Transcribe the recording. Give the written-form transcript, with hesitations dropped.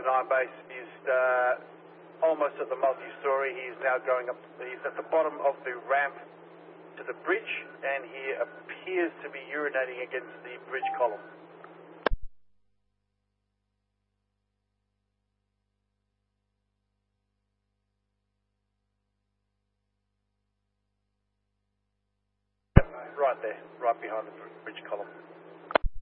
9 base is almost at the multi-story. He's now going up, he's at the bottom of the ramp to the bridge, and he appears to be urinating against the bridge column. Right there, right behind the bridge column.